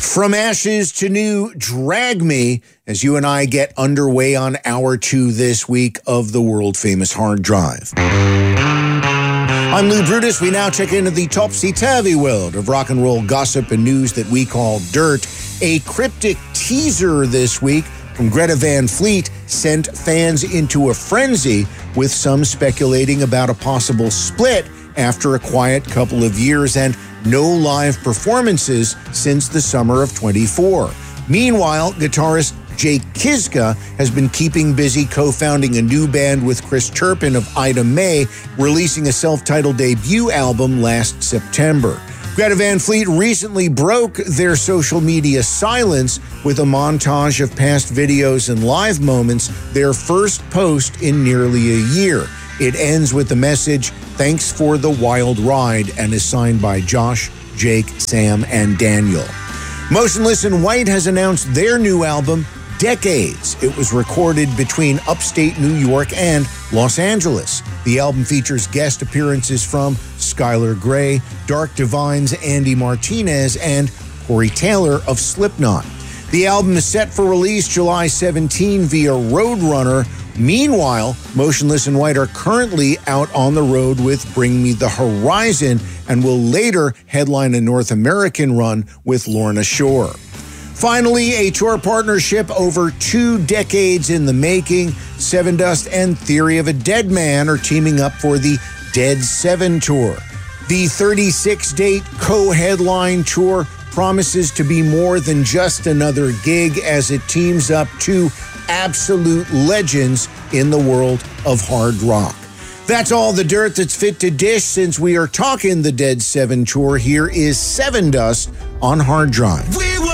From ashes to new, drag me as you and I get underway on hour 2 this week of the world-famous Hard Drive. I'm Lou Brutus. We now check into the topsy-turvy world of rock and roll gossip and news that we call dirt. A cryptic teaser this week from Greta Van Fleet sent fans into a frenzy, with some speculating about a possible split after a quiet couple of years and no live performances since the summer of 24. Meanwhile, guitarist Jake Kiszka has been keeping busy co-founding a new band with Chris Turpin of Ida May, releasing a self-titled debut album last September. Greta Van Fleet recently broke their social media silence with a montage of past videos and live moments, their first post in nearly a year. It ends with the message, "Thanks for the wild ride," and is signed by Josh, Jake, Sam, and Daniel. Motionless in White has announced their new album, Decades. It was recorded between upstate New York and Los Angeles. The album features guest appearances from Skylar Grey, Dark Divine's Andy Martinez, and Corey Taylor of Slipknot. The album is set for release July 17 via Roadrunner. Meanwhile, Motionless in White are currently out on the road with Bring Me the Horizon and will later headline a North American run with Lorna Shore. Finally, a tour partnership over 2 decades in the making. Sevendust and Theory of a Dead Man are teaming up for the Dead 7 tour. The 36-date co-headline tour promises to be more than just another gig, as it teams up 2 absolute legends in the world of hard rock. That's all the dirt that's fit to dish. Since we are talking the Dead 7 tour, here is Sevendust on Hard Drive.